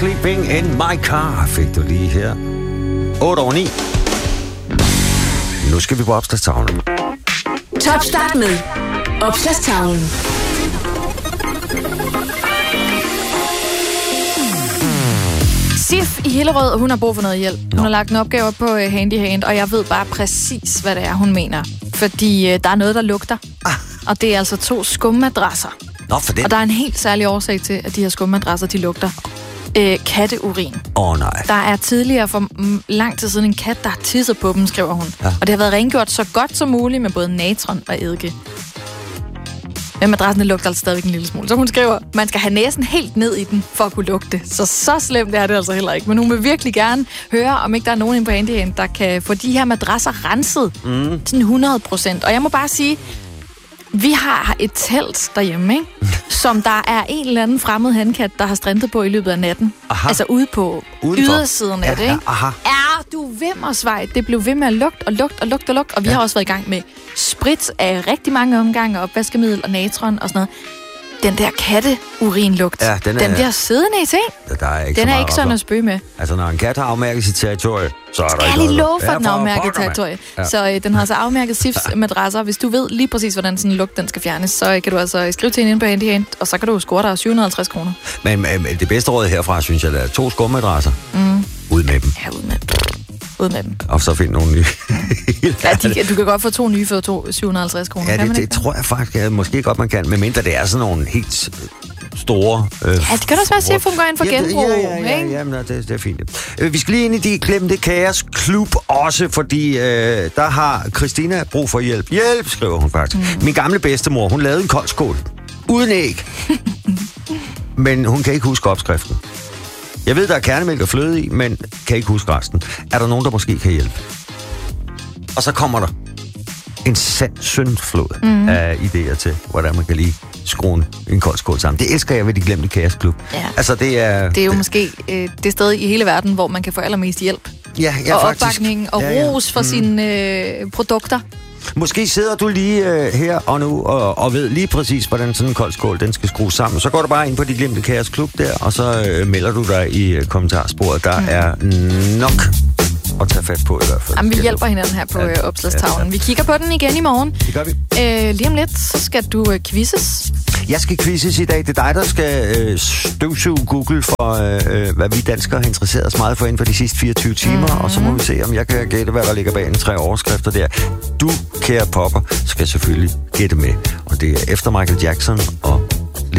Sleeping in my car fik du lige her. 8:09. Nu skal vi på Opslagstavlen. Topstart med Opslagstavlen. Sif i Hillerød, hun har brug for noget hjælp. Hun har lagt en opgave op på Handy Hand, og jeg ved bare præcis, hvad det er, hun mener. Fordi der er noget, der lugter. Og det er altså 2 skummadrasser. Nå, for det. Og der er en helt særlig årsag til, at de her skummadrasser, de lugter. Katteurin. Nej. Der er tidligere for lang tid siden en kat, der har tisset på dem, skriver hun. Ja. Og det har været rengjort så godt som muligt med både natron og eddike. Men madrassen lugter altså stadigvæk en lille smule. Så hun skriver, man skal have næsen helt ned i den, for at kunne lugte. Så slemt er det altså heller ikke. Men hun vil virkelig gerne høre, om ikke der er nogen inde på Handy Hand, der kan få de her madrasser renset. Sådan 100%. Og jeg må bare sige, vi har et telt derhjemme, ikke? Som der er en eller anden fremmed handkat, der har strentet på i løbet af natten. Aha. Altså ude på ydersiden af det, ikke? Er du vimmersvej? Det blev ved med at lugte. Og vi har også været i gang med sprit af rigtig mange omgange, opvaskemiddel og natron og sådan noget. Den der katteurinlugt, den bliver siddende i ting. Den er ikke sådan at spøge med. Altså, når en kat har afmærket sit territorie, så er der ikke noget. Jeg lige love for den afmærket territorie. Ja. Så den har så afmærket Sifs madrasser. Hvis du ved lige præcis, hvordan sådan en lugt den skal fjernes, så kan du altså skrive til hende inde på Handy Hand, og så kan du score dig 750 kroner. Men det bedste råd herfra, synes jeg, der er 2 skummadrasser. Ud med dem. Ja, ud med dem. Og så find nogle nye. Du kan godt få 2 nye for 750 kroner. Ja, det tror jeg faktisk, måske godt man kan, medmindre det er sådan nogle helt store... det kan også være, at Sif går ind for genbrug. Ja, men det er fint. Vi skal lige ind i de glemte kaos klub også, fordi der har Christina brug for hjælp. Hjælp, skriver hun faktisk. Min gamle bedstemor, hun lavede en kold skål. Uden æg. Men hun kan ikke huske opskriften. Jeg ved, der er kernemælk og fløde i, men kan ikke huske resten. Er der nogen, der måske kan hjælpe? Og så kommer der en syndflod af idéer til, hvordan man kan lige skrue en kold skål sammen. Det elsker jeg ved de glemte kaosklub. Ja. Altså, det er jo måske det sted i hele verden, hvor man kan få allermest hjælp. Ja, og faktisk. Opbakning og ros for sine produkter. Måske sidder du lige her og nu og ved lige præcis, hvordan sådan en kold skål den skal skrues sammen. Så går du bare ind på de glemte kaosklub der, og så melder du dig i kommentarsporet. Der er nok at tage fat på i hvert fald. Jamen, vi hjælper hinanden her på opslagstavlen. Ja. Vi kigger på den igen i morgen. Det gør vi. Lige om lidt, så skal du quizzes. Jeg skal quizzes i dag. Det er dig, der skal støvsuge Google for, hvad vi danskere har interesseret os meget for inden for de sidste 24 timer. Og så må vi se, om jeg kan gætte, hvad der ligger bag en 3 overskrifter der. Du, kære popper, skal selvfølgelig gætte med. Og det er efter Michael Jackson og